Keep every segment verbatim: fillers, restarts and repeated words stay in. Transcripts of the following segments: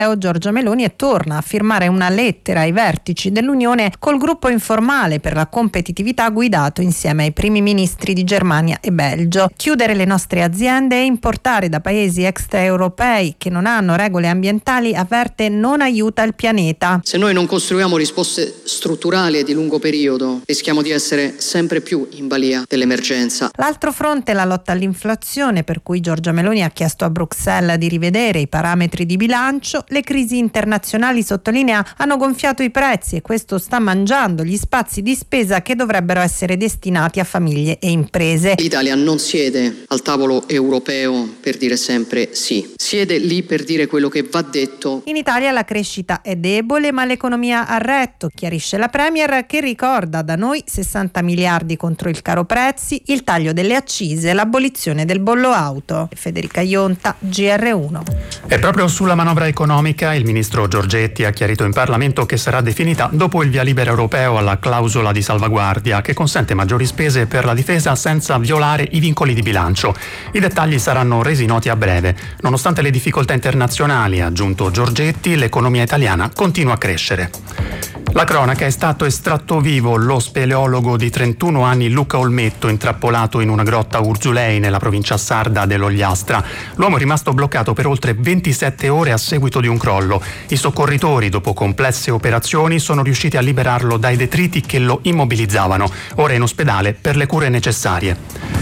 Giorgia Meloni e torna a firmare una lettera ai vertici dell'Unione col gruppo informale per la competitività guidato insieme ai primi ministri di Germania e Belgio. Chiudere le nostre aziende e importare da paesi extraeuropei che non hanno regole ambientali, avverte, non aiuta il pianeta. Se noi non costruiamo risposte strutturali e di lungo periodo, rischiamo di essere sempre più in balia dell'emergenza. L'altro fronte è la lotta all'inflazione, per cui Giorgia Meloni ha chiesto a Bruxelles di rivedere i parametri di bilancio. Le crisi internazionali, sottolinea, hanno gonfiato i prezzi e questo sta mangiando gli spazi di spesa che dovrebbero essere destinati a famiglie e imprese. L'Italia non siede al tavolo europeo per dire sempre sì, siede lì per dire quello che va detto. In Italia la crescita è debole, ma l'economia ha retto, chiarisce la Premier, che ricorda da noi sessanta miliardi contro il caro prezzi, il taglio delle accise, l'abolizione del bollo auto. Federica Ionta, G R uno. E proprio sulla manovra economica il ministro Giorgetti ha chiarito in Parlamento che sarà definita dopo il via libera europeo alla clausola di salvaguardia che consente maggiori spese per la difesa senza violare i vincoli di bilancio. I dettagli saranno resi noti a breve. Nonostante le difficoltà internazionali, ha aggiunto Giorgetti, l'economia italiana continua a crescere. La cronaca: è stato estratto vivo lo speleologo di trentuno anni Luca Olmetto, intrappolato in una grotta a Urzulei nella provincia sarda dell'Ogliastra. L'uomo è rimasto bloccato per oltre ventisette ore a seguito di un crollo. I soccorritori, dopo complesse operazioni, sono riusciti a liberarlo dai detriti che lo immobilizzavano. Ora è in ospedale per le cure necessarie.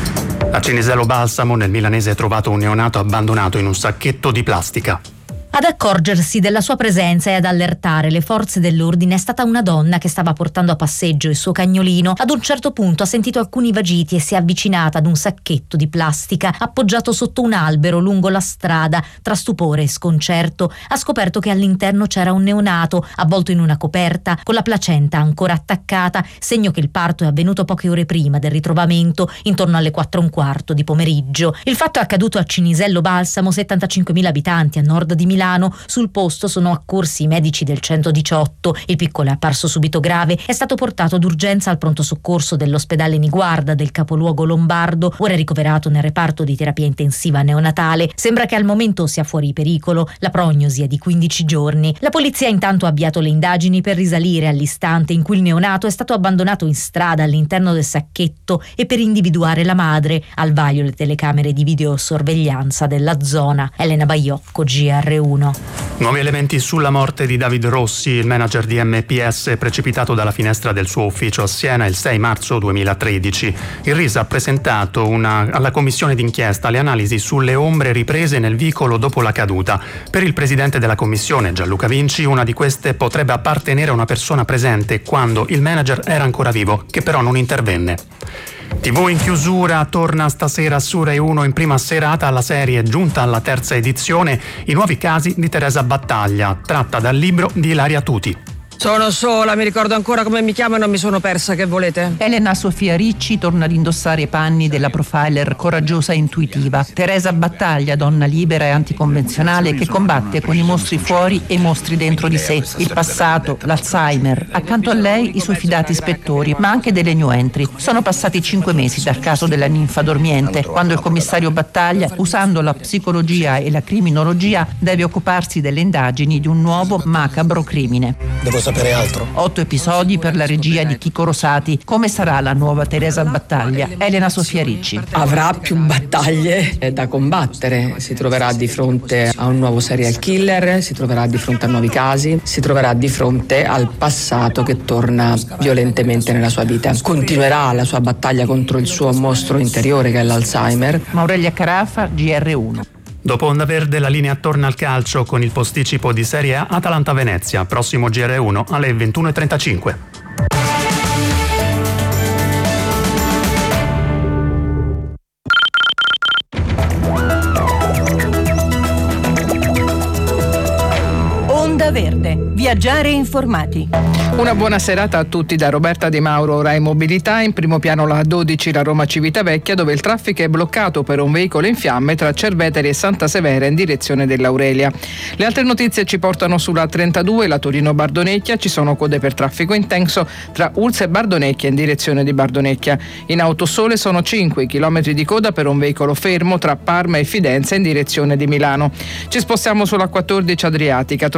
A Cinisello Balsamo, nel milanese, è trovato un neonato abbandonato in un sacchetto di plastica. Ad accorgersi della sua presenza e ad allertare le forze dell'ordine è stata una donna che stava portando a passeggio il suo cagnolino. Ad un certo punto ha sentito alcuni vagiti e si è avvicinata ad un sacchetto di plastica appoggiato sotto un albero lungo la strada. Tra stupore e sconcerto ha scoperto che all'interno c'era un neonato avvolto in una coperta con la placenta ancora attaccata, segno che il parto è avvenuto poche ore prima del ritrovamento, intorno alle quattro e un quarto di pomeriggio. Il fatto è accaduto a Cinisello Balsamo, settantacinquemila abitanti a nord di Milano. Sul posto sono accorsi i medici del centodiciotto. Il piccolo è apparso subito grave, è stato portato d'urgenza al pronto soccorso dell'ospedale Niguarda del capoluogo lombardo, ora è ricoverato nel reparto di terapia intensiva neonatale. Sembra che al momento sia fuori pericolo, la prognosi è di quindici giorni. La polizia intanto ha avviato le indagini per risalire all'istante in cui il neonato è stato abbandonato in strada all'interno del sacchetto e per individuare la madre. Al vaglio le telecamere di videosorveglianza della zona. Elena Baiocco, G R uno. Nuovi elementi sulla morte di David Rossi, il manager di M P S precipitato dalla finestra del suo ufficio a Siena il sei marzo duemilatredici. Il R I S ha presentato una, alla commissione d'inchiesta le analisi sulle ombre riprese nel vicolo dopo la caduta. Per il presidente della commissione, Gianluca Vinci, una di queste potrebbe appartenere a una persona presente quando il manager era ancora vivo, che però non intervenne. tivù in chiusura, torna stasera su Rai uno in prima serata la serie giunta alla terza edizione, I nuovi casi di Teresa Battaglia, tratta dal libro di Ilaria Tuti. Sono sola, mi ricordo ancora come mi chiamo e non mi sono persa, che volete? Elena Sofia Ricci torna ad indossare i panni della profiler coraggiosa e intuitiva. Teresa Battaglia, donna libera e anticonvenzionale che combatte con i mostri fuori e i mostri dentro di sé, il passato, l'Alzheimer. Accanto a lei i suoi fidati ispettori, ma anche delle new entry. Sono passati cinque mesi dal caso della ninfa dormiente, quando il commissario Battaglia, usando la psicologia e la criminologia, deve occuparsi delle indagini di un nuovo macabro crimine. Devo sapere altro. Otto episodi per la regia di Chico Rosati. Come sarà la nuova Teresa Battaglia? Elena Sofia Ricci. Avrà più battaglie da combattere, si troverà di fronte a un nuovo serial killer, si troverà di fronte a nuovi casi, si troverà di fronte al passato che torna violentemente nella sua vita. Continuerà la sua battaglia contro il suo mostro interiore che è l'Alzheimer. Maurelia Carafa, G R uno. Dopo Onda Verde la linea torna al calcio con il posticipo di Serie A Atalanta-Venezia, prossimo G R uno alle ventuno e trentacinque. Onda Verde. Viaggiare informati. Una buona serata a tutti da Roberta Di Mauro, Rai Mobilità. In primo piano la A dodici, la Roma Civitavecchia, dove il traffico è bloccato per un veicolo in fiamme tra Cerveteri e Santa Severa in direzione dell'Aurelia. Le altre notizie ci portano sulla trentadue, la Torino-Bardonecchia. Ci sono code per traffico intenso tra Ulza e Bardonecchia in direzione di Bardonecchia. In Autosole sono cinque chilometri di coda per un veicolo fermo tra Parma e Fidenza in direzione di Milano. Ci spostiamo sulla quattordici Adriatica.